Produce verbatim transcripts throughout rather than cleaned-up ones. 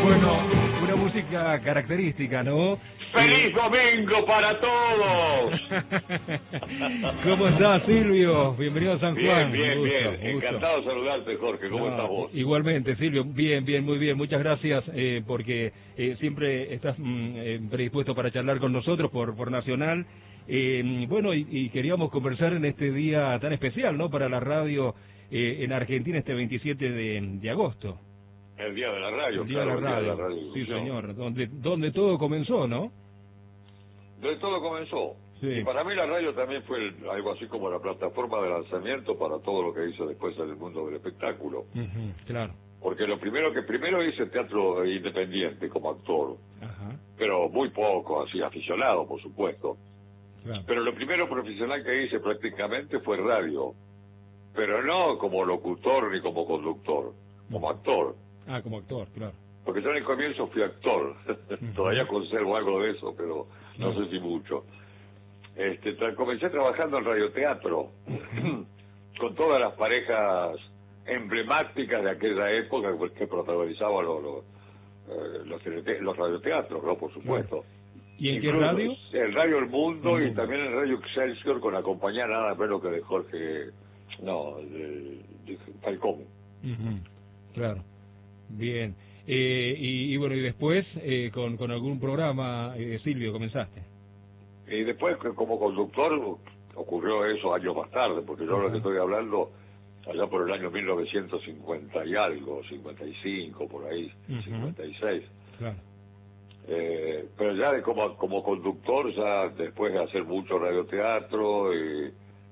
Bueno, una música característica, ¿no? ¡Feliz domingo para todos! ¿Cómo estás, Silvio? Bienvenido a San Juan. Bien, bien, gusto, bien. gusto. Encantado de saludarte, Jorge. ¿Cómo No, estás vos? Igualmente, Silvio. Bien, bien, muy bien. Muchas gracias eh, porque eh, siempre estás mm, eh, predispuesto para charlar con nosotros por, por Nacional. Eh, bueno, y, y queríamos conversar en este día tan especial, ¿no? Para la radio eh, en Argentina, este veintisiete de, de agosto. El día de la radio, El día claro, de la el radio. día de la radio. Sí, señor. Donde, donde todo comenzó, ¿no? De todo comenzó. Sí. Y para mí la radio también fue el- algo así como la plataforma de lanzamiento para todo lo que hice después en el mundo del espectáculo. Uh-huh, claro. Porque lo primero que primero hice teatro independiente como actor, Ajá, pero muy poco, así aficionado, por supuesto. claro. Pero lo primero profesional que hice prácticamente fue radio, pero no como locutor ni como conductor, como actor. Ah, como actor, claro. Porque yo en el comienzo fui actor, todavía conservo algo de eso, pero no Claro. sé si mucho. Este, tra- comencé trabajando en radioteatro, con todas las parejas emblemáticas de aquella época que protagonizaban los, los, eh, los, telete- los radioteatros, ¿no? Por supuesto. ¿Y en qué Incluso radio? El Radio El Mundo El y Mundo. también el Radio Excelsior con la compañía nada menos que de Jorge, no, de, de Falcón. Ujú, claro. Bien. Eh, y, y bueno, y después, eh, con, con algún programa, eh, Silvio, comenzaste. Y después, que como conductor, ocurrió eso años más tarde, porque yo lo que estoy hablando, allá por el año mil novecientos cincuenta y algo, cincuenta y cinco, por ahí, Ujú. cincuenta y seis. Claro. Eh, pero ya de como, como conductor, ya después de hacer mucho radioteatro, y,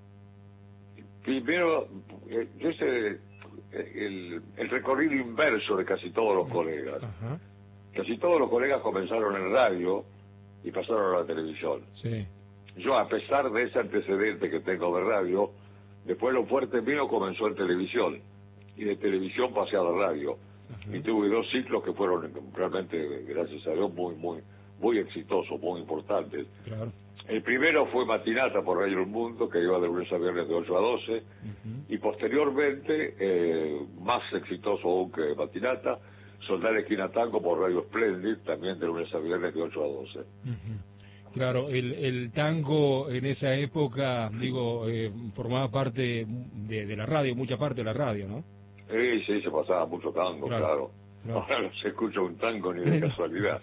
y primero, eh, yo hice el, el recorrido inverso de casi todos los colegas. Ajá. Casi todos los colegas comenzaron en radio y pasaron a la televisión. Sí. Yo, a pesar de ese antecedente que tengo de radio, después lo fuerte mío comenzó en televisión, y de televisión pasé a la radio. Ajá. Y tuve dos ciclos que fueron realmente, gracias a Dios, muy, muy, muy exitosos, muy importantes. Claro. El primero fue Matinata por Radio El Mundo, que iba de lunes a viernes de ocho a doce, Ujú. y posteriormente, eh, más exitoso aún que Matinata, Soldar Esquina Tango por Radio Splendid, también de lunes a viernes de ocho a doce. Ujú. Claro, el, el tango en esa época, digo, eh, formaba parte de, de la radio, mucha parte de la radio, ¿no? Sí, sí, se pasaba mucho tango, Claro, claro. claro. Ahora no se escucha un tango ni de casualidad.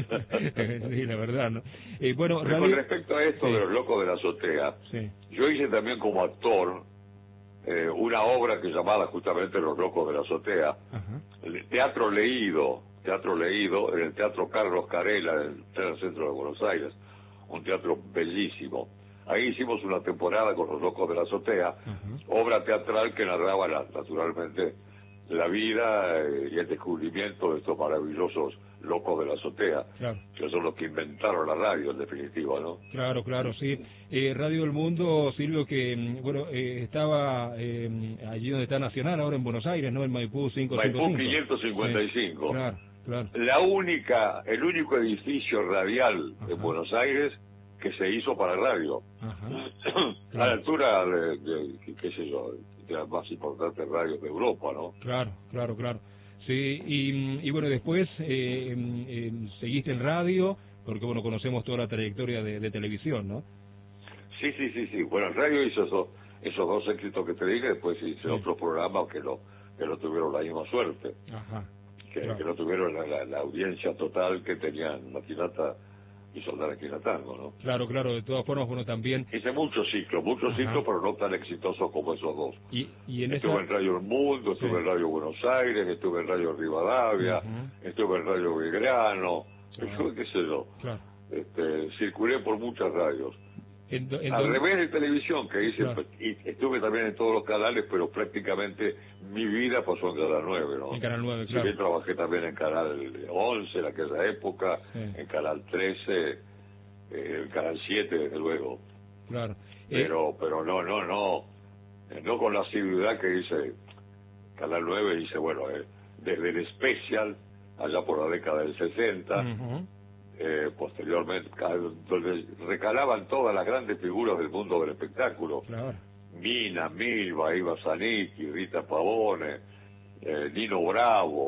Sí, la verdad, ¿no? Eh, bueno, Pero radio... con respecto a esto Sí. de los locos de la azotea, Sí. yo hice también como actor eh, una obra que llamaba justamente Los locos de la azotea, Ajá. el teatro leído, teatro leído en el Teatro Carlos Carela, del pleno centro de Buenos Aires, un teatro bellísimo. Ahí hicimos una temporada con Los locos de la azotea, Ajá. obra teatral que narraba la- naturalmente la vida eh, y el descubrimiento de estos maravillosos locos de la azotea, Claro. que son los que inventaron la radio en definitiva, ¿no? Claro, claro, sí. Eh, Radio del Mundo, Silvio, que, mm, bueno, eh, estaba eh, allí donde está Nacional, ahora en Buenos Aires, ¿no? En Maipú quinientos cincuenta y cinco. Maipú quinientos cincuenta y cinco. Sí, claro, claro. La única, el único edificio radial Ajá. de Buenos Aires que se hizo para radio. Ajá. A la altura de, de, qué sé yo, de las más importantes radios de Europa, ¿no? Claro, claro, claro. Sí, y, y bueno, después eh, eh, seguiste en radio, porque bueno, conocemos toda la trayectoria de, de televisión, ¿no? Sí, sí, sí, sí. Bueno, en radio hizo esos, esos dos éxitos que te dije, después hice Sí. otros programas que no, que no tuvieron la misma suerte, Ajá. que, Claro. que no tuvieron la, la, la audiencia total que tenían Matinata y Soldar Esquina Tango, ¿no? Claro, claro, de todas formas, bueno, también... Hice muchos ciclos, muchos Ajá. ciclos, pero no tan exitosos como esos dos. Y, y en Estuve esa... en Radio El Mundo, estuve Sí. en Radio Buenos Aires, estuve en Radio Rivadavia, Ujú. estuve en Radio Belgrano, Claro. estuve, qué sé yo, Claro. este, circulé por muchas radios. En, do- en Al donde- revés de televisión que hice, Claro. y estuve también en todos los canales, pero prácticamente mi vida pasó en Canal nueve, ¿no? En Canal nueve, Si claro. bien trabajé también en Canal once en aquella época, Sí. en Canal trece, eh, en Canal siete, desde luego. Claro. Eh, Pero, pero no, no, no, eh, no con la asiduidad que hice Canal nueve, hice, bueno, eh, desde el especial, allá por la década del sesenta, ujú. eh, posteriormente, ca- donde recalaban todas las grandes figuras del mundo del espectáculo, Claro. Mina, Milva, Iva Zanicki, Rita Pavone, eh, Nino Bravo,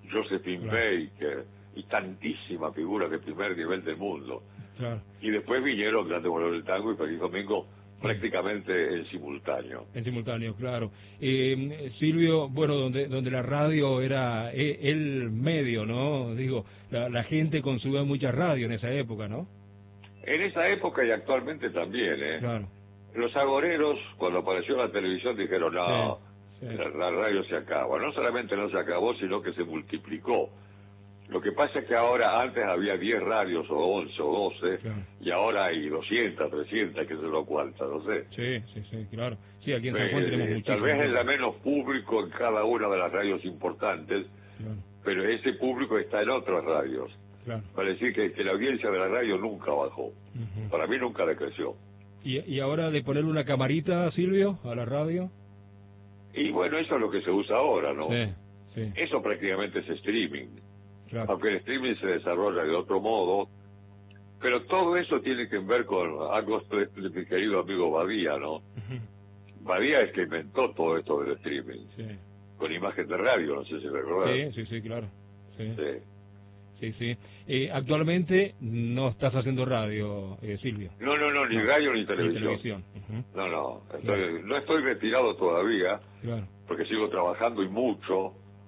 Josephine claro. Baker, y tantísimas figuras de primer nivel del mundo. Claro. Y después vinieron Grandes Valores del Tango y Feliz Domingo prácticamente en simultáneo. En simultáneo, claro. Eh, Silvio, bueno, donde donde la radio era eh, el medio, ¿no? Digo, la, la gente consumía mucha radio en esa época, ¿no? En esa época y actualmente también, ¿eh? Claro. Los agoreros, cuando apareció la televisión, dijeron, no, sí, sí. La, la radio se acaba. No solamente no se acabó, sino que se multiplicó. Lo que pasa es que ahora, antes había diez radios, o once, o doce, Claro. y ahora hay doscientas, trescientas, que se lo cuántas, no sé. Sí, sí, sí, claro. Sí, aquí en San Juan Eh, tenemos eh, muchísimo. Tal vez haya menos público en cada una de las radios importantes, Claro, pero ese público está en otras radios. claro. Para decir que, que la audiencia de la radio nunca bajó. Ujú. Para mí nunca decreció. ¿Y, y ahora de poner una camarita, Silvio, a la radio? Y bueno, eso es lo que se usa ahora, ¿no? Sí, sí, Eso prácticamente es streaming. claro. Aunque el streaming se desarrolla de otro modo, pero todo eso tiene que ver con algo de mi querido amigo Badía, ¿no? Ujú. Badía es que inventó todo esto del streaming, Sí, con imagen de radio, no sé si recordás. sí, sí, sí, claro. Sí, Sí. sí, sí. Eh, actualmente no estás haciendo radio, eh, Silvio. No, no, no, ni No, radio ni ni televisión. televisión. Ujú. No, no, estoy- Claro. no estoy retirado todavía, Claro. porque sigo trabajando y mucho.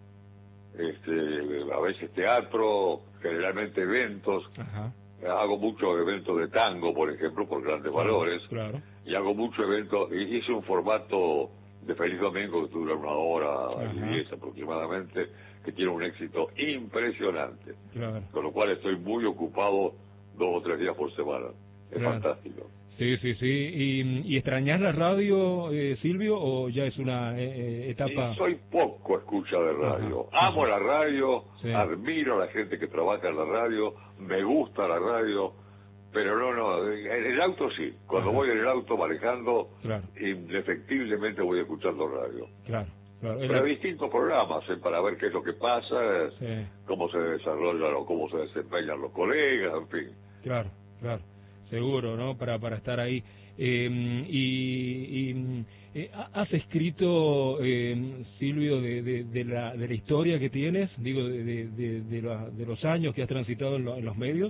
Este, a veces teatro, generalmente eventos. Ajá. Hago muchos eventos de tango, por ejemplo, por Grandes Valores. Claro. Y hago muchos eventos. y Hice un formato de Feliz Domingo que dura una hora y Ajá. diez aproximadamente, que tiene un éxito impresionante. Claro. Con lo cual estoy muy ocupado dos o tres días por semana. Es Claro. fantástico. Sí, sí, sí. ¿Y, y extrañás la radio, eh, Silvio, o ya es una eh, etapa? Y soy poco escucha de radio. Ajá. Amo la radio, Sí. admiro a la gente que trabaja en la radio, me gusta la radio, pero no, no, en el auto sí. Cuando Ajá. voy en el auto manejando, Claro, indefectiblemente voy escuchando radio. claro, claro. Es Pero la- distintos programas, ¿eh? Para ver qué es lo que pasa, Sí, cómo se desarrollan o cómo se desempeñan los colegas, en fin. claro, claro. Seguro, ¿no? Para para estar ahí. Eh, y y eh, ¿has escrito, eh, Silvio, de, de, de, la, de la historia que tienes? Digo, de, de, de, de, la- de los años que has transitado en, lo- en los medios.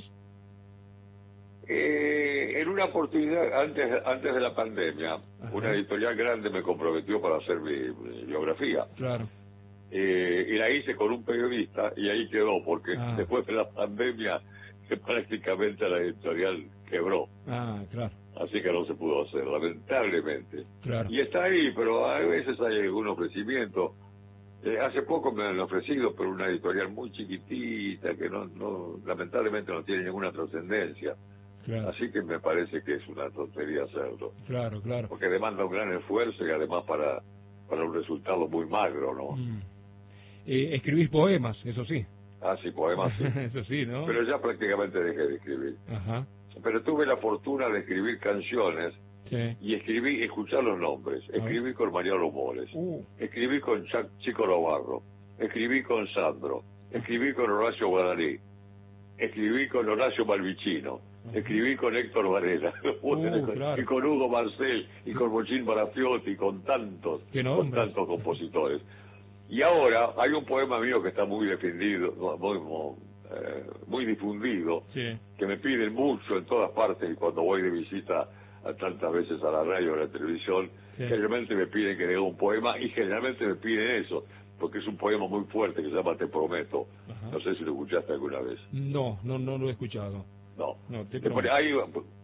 Eh, en una oportunidad, antes antes de la pandemia, Ajá. una editorial grande me comprometió para hacer mi, mi biografía. Claro. Eh, y la hice con un periodista y ahí quedó, porque Ah. después de la pandemia prácticamente la editorial quebró, Ah, claro, así que no se pudo hacer, lamentablemente. claro. Y está ahí, pero a veces hay algún ofrecimiento. Eh, hace poco me han ofrecido, pero una editorial muy chiquitita, que no, no lamentablemente no tiene ninguna trascendencia. Claro, Así que me parece que es una tontería hacerlo, claro, claro. porque demanda un gran esfuerzo y además para, para un resultado muy magro, ¿no? Mm. Eh, escribís poemas, eso sí. Ah, sí, poemas sí. Eso sí, ¿no? Pero ya prácticamente dejé de escribir. Ajá. Pero tuve la fortuna de escribir canciones Sí. y escribí, escuchar los nombres. Escribí con Mariano Mores, Uh, escribí con Cha- Chico Novarro, escribí con Sandro, escribí con Horacio Guaraní, escribí con Horacio Malvicino, escribí con Héctor Varela, Uh, claro. y con Hugo Marcel, y con Bochín Barafiotti, y con tantos, Qué con nombres. tantos compositores. Y ahora hay un poema mío que está muy defendido, muy, muy, eh, muy difundido, sí. que me piden mucho en todas partes, y cuando voy de visita a tantas veces a la radio o a la televisión, Sí. generalmente me piden que lea un poema, y generalmente me piden eso, porque es un poema muy fuerte que se llama Te Prometo. Ajá. No sé si lo escuchaste alguna vez. No, no, no lo he escuchado. No. No, te Te pone- prometo. hay,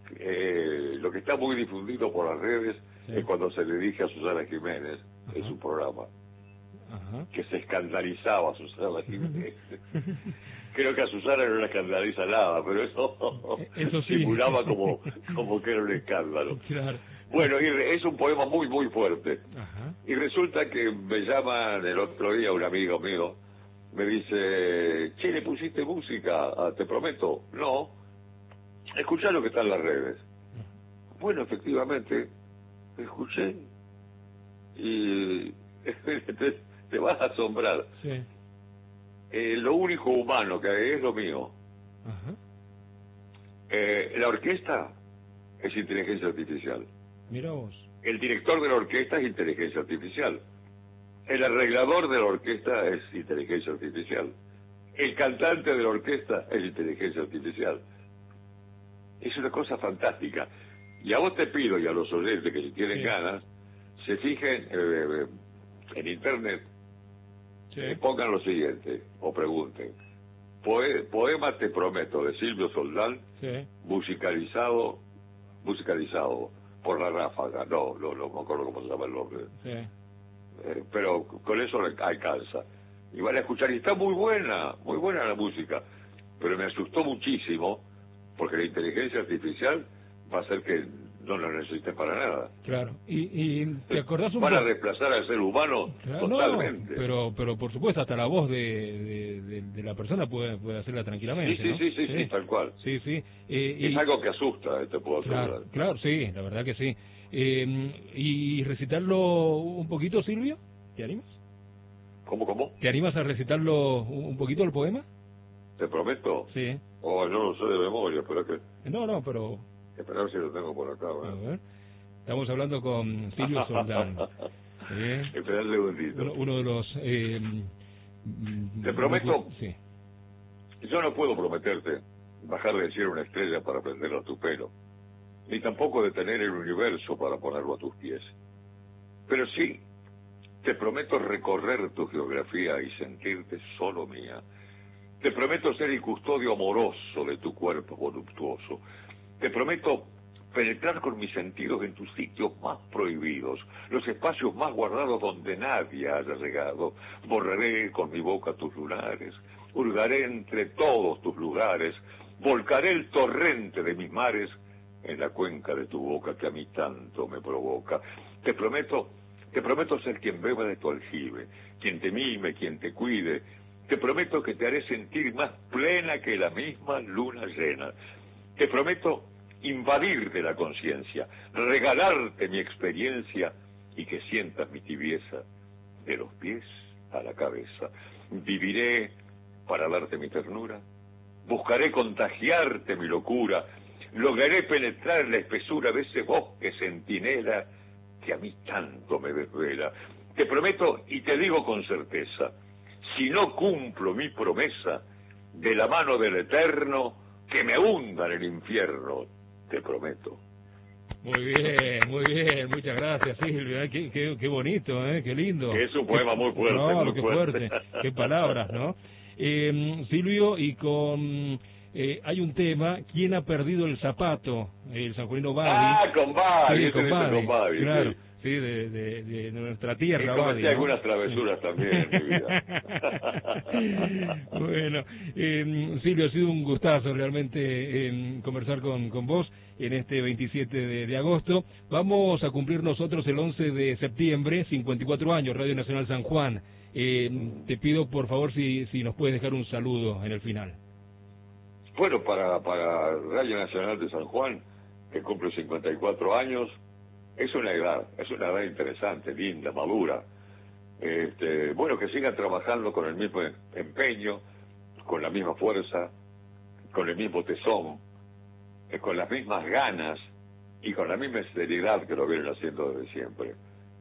eh, lo que está muy difundido por las redes Sí. es cuando se le dirige a Susana Jiménez en Ajá. su programa, Ajá. que se escandalizaba a Susana Jiménez. Creo que a Susana no le escandaliza nada, pero eso, Eso sí. simulaba como, como que era un escándalo. Claro. Bueno, y re- es un poema muy, muy fuerte. Ajá. Y resulta que me llaman el otro día un amigo mío, me dice, che, ¿le pusiste música a Te Prometo? No, escuchá lo que está en las redes. Bueno, efectivamente, escuché y te, te vas a asombrar. Sí. Eh, lo único humano que hay es lo mío. Ajá. Eh, la orquesta es inteligencia artificial. Mira vos. El director de la orquesta es inteligencia artificial. El arreglador de la orquesta es inteligencia artificial. el cantante de la orquesta es inteligencia artificial. Es una cosa fantástica. Y a vos te pido, y a los oyentes que si tienen sí. ganas, se fijen eh, en internet, sí. eh, pongan lo siguiente, o pregunten. Poe, poema Te Prometo, de Silvio Soldán, sí. musicalizado, musicalizado por La Ráfaga. No, no, no me acuerdo cómo se llama el nombre. Sí. Eh, pero con eso alcanza. Y van a escuchar, y está muy buena, muy buena la música. Pero me asustó muchísimo, porque la inteligencia artificial va a hacer que no lo necesiten para nada. Claro. Y, y te acordás un Van poco... a reemplazar al ser humano claro, totalmente. No, pero, pero por supuesto, hasta la voz de, de, de, de la persona puede, puede hacerla tranquilamente. Sí, sí, ¿no? sí, sí, sí, sí, tal cual. Sí, sí. Eh, es y... algo que asusta, te puedo asegurar. Claro, claro, sí, la verdad que sí. Eh, ¿Y recitarlo un poquito, Silvio? ¿Te animas? ¿Cómo, cómo? ¿Te animas a recitarlo un poquito el poema? ¿Te prometo? Sí. Oh, no lo sé de memoria, pero es que... No, no, pero... Espera a ver si lo tengo por acá. ¿verdad? A ver. Estamos hablando con Silvio Soldán. ¿Eh? Espera un segundito. Uno, uno de los... Eh, Te prometo... Sí. Yo no puedo prometerte bajar del cielo una estrella para prenderla a tu pelo, ni tampoco detener el universo para ponerlo a tus pies. Pero sí, te prometo recorrer tu geografía y sentirte solo mía. Te prometo ser el custodio amoroso de tu cuerpo voluptuoso. Te prometo penetrar con mis sentidos en tus sitios más prohibidos, los espacios más guardados donde nadie haya llegado. Borraré con mi boca tus lunares, hurgaré entre todos tus lugares, volcaré el torrente de mis mares en la cuenca de tu boca que a mí tanto me provoca. Te prometo, te prometo ser quien beba de tu aljibe, quien te mime, quien te cuide. Te prometo que te haré sentir más plena que la misma luna llena. Te prometo invadirte la conciencia, regalarte mi experiencia y que sientas mi tibieza de los pies a la cabeza. Viviré para darte mi ternura, buscaré contagiarte mi locura, lograré penetrar en la espesura de ese bosque centinela que a mí tanto me desvela. Te prometo y te digo con certeza, si no cumplo mi promesa, de la mano del Eterno, que me hunda en el infierno, te prometo. Muy bien, muy bien, muchas gracias, Silvio. Qué, qué, qué bonito, ¿eh? Qué lindo. Es un poema muy fuerte. No, muy qué fuerte. fuerte, qué palabras, ¿no? Eh, Silvio, y con... Eh, hay un tema, ¿quién ha perdido el zapato? El sanjuanino Badi. Ah, con Badi, sí, con Badi, con Badi, claro. Sí. Sí, de, de, de nuestra tierra. Y cometí ¿no? algunas travesuras sí. también en mi vida. Bueno, eh, Silvio, ha sido un gustazo realmente eh, conversar con, con vos en este veintisiete de, de agosto. Vamos a cumplir nosotros el once de septiembre, cincuenta y cuatro años, Radio Nacional San Juan. Eh, te pido, por favor, si, si nos puedes dejar un saludo en el final. Bueno, para, para Radio Nacional de San Juan, que cumple cincuenta y cuatro años, es una edad, es una edad interesante, linda, madura. Este, bueno, que sigan trabajando con el mismo empeño, con la misma fuerza, con el mismo tesón, eh, con las mismas ganas y con la misma seriedad que lo vienen haciendo desde siempre.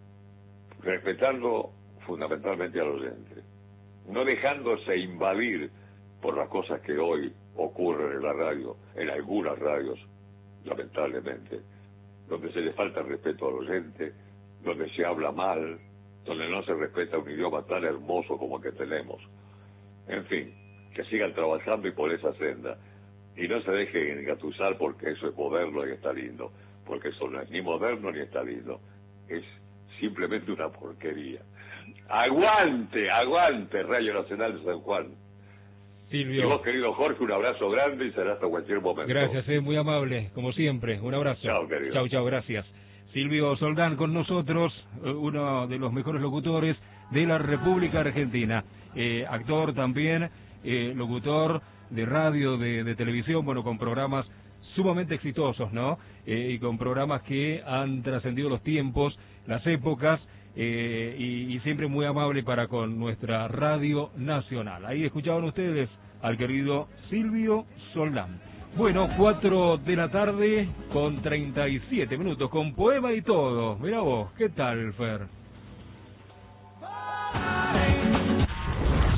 Respetando fundamentalmente al oyente, no dejándose invadir por las cosas que hoy ocurren en la radio, en algunas radios, lamentablemente, donde se le falta respeto al oyente, donde se habla mal, donde no se respeta un idioma tan hermoso como el que tenemos. En fin, que sigan trabajando y por esa senda. Y no se dejen engatusar porque eso es moderno y está lindo. Porque eso no es ni moderno ni está lindo. Es simplemente una porquería. ¡Aguante, aguante, Radio Nacional de San Juan! Silvio. Y vos, querido Jorge, un abrazo grande y será hasta cualquier momento. Gracias, es eh, muy amable, como siempre. Un abrazo. Chao, querido. Chao, chao, gracias. Silvio Soldán con nosotros, uno de los mejores locutores de la República Argentina. Eh, actor también, eh, locutor de radio, de, de televisión, bueno, con programas sumamente exitosos, ¿no? Eh, y con programas que han trascendido los tiempos, las épocas, eh, y, y siempre muy amable para con nuestra Radio Nacional. Ahí escuchaban ustedes al querido Silvio Soldán. Bueno, cuatro de la tarde con treinta y siete minutos, con poema y todo. Mira vos, ¿qué tal, Fer?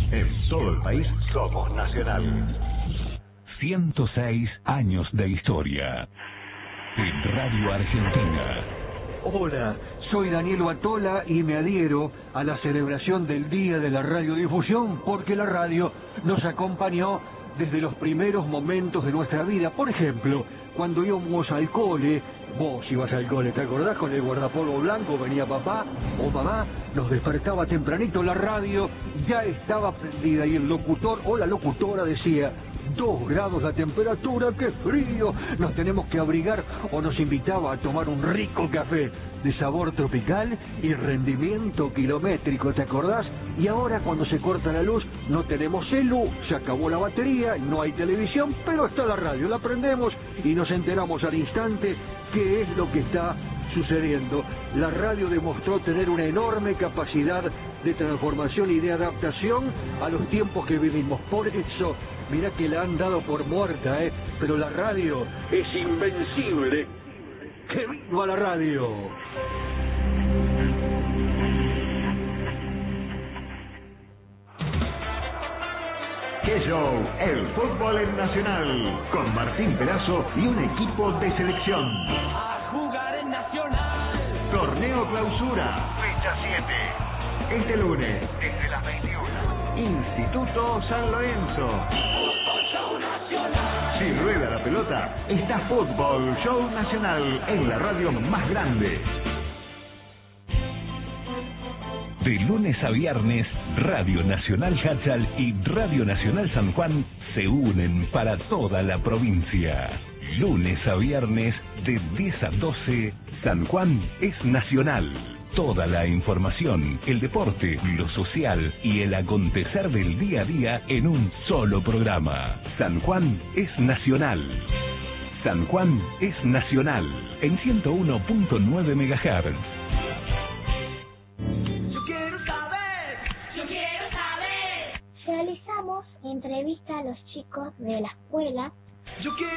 todo el país somos Nacional. ciento seis años de historia. En Radio Argentina. Hola, soy Daniel Batola y me adhiero a la celebración del Día de la Radiodifusión porque la radio nos acompañó desde los primeros momentos de nuestra vida. Por ejemplo, cuando íbamos al cole, vos ibas al cole, ¿te acordás? Con el guardapolvo blanco venía papá o mamá, nos despertaba tempranito, la radio ya estaba prendida y el locutor o la locutora decía: dos grados la temperatura, qué frío, nos tenemos que abrigar, o nos invitaba a tomar un rico café de sabor tropical y rendimiento kilométrico, ¿te acordás? Y ahora cuando se corta la luz no tenemos celu, se acabó la batería, no hay televisión, pero está la radio, la prendemos y nos enteramos al instante qué es lo que está sucediendo. La radio demostró tener una enorme capacidad de transformación y de adaptación a los tiempos que vivimos. Por eso, mirá que la han dado por muerta, ¿eh? Pero la radio es invencible. ¡Que viva la radio! ¡Qué show! El fútbol en Nacional, con Martín Perazo y un equipo de selección. A jugar en Nacional. Torneo Clausura, fecha siete. Este lunes, desde las veintiuna. Instituto San Lorenzo. Fútbol Show Nacional. Si rueda la pelota, está Fútbol Show Nacional en la radio más grande. De lunes a viernes, Radio Nacional Hachal y Radio Nacional San Juan se unen para toda la provincia. Lunes a viernes, de diez a doce, San Juan es Nacional. Toda la información, el deporte, lo social y el acontecer del día a día en un solo programa. San Juan es Nacional. San Juan es Nacional, en ciento uno punto nueve megahertz. Realizamos entrevista a los chicos de la escuela. Yo quiero